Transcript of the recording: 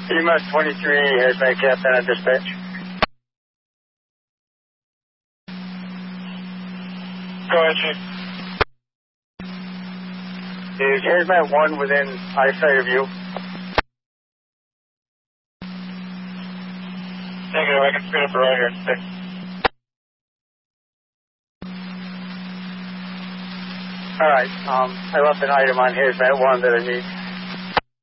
EMS 23 has my captain on dispatch. Go ahead, Chief. Is Hazmat 1 within eyesight of you? Negative, I can speed up around here. Thanks. Alright, I left an item on Hazmat 1 that I need.